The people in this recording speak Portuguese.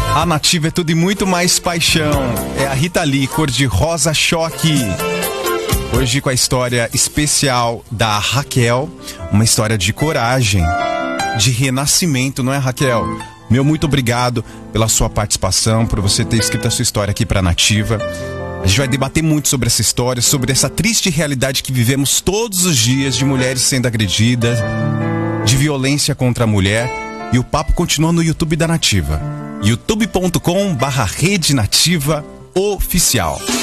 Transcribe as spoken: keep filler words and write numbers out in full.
A Nativa é tudo e muito mais paixão. É a Rita Lee, cor de rosa choque. Hoje com a história especial da Raquel, uma história de coragem, de renascimento, não é, Raquel? Meu muito obrigado pela sua participação, por você ter escrito a sua história aqui para a Nativa. A gente vai debater muito sobre essa história, sobre essa triste realidade que vivemos todos os dias de mulheres sendo agredidas, de violência contra a mulher. E o papo continua no YouTube da Nativa, youtube ponto com barra Rede Nativa Oficial.